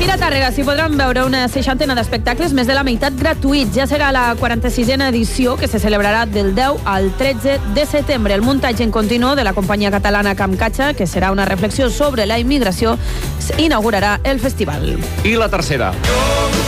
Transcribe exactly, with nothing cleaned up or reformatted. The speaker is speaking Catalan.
Fira Tàrrega s'hi podran veure una seixantena d'espectacles, més de la meitat gratuïts. Ja serà la quaranta-sisena edició, que se celebrarà del deu al tretze de setembre. El muntatge en continu de la companyia catalana Camcatxa, que serà una reflexió sobre la immigració, inaugurarà el festival. I la tercera.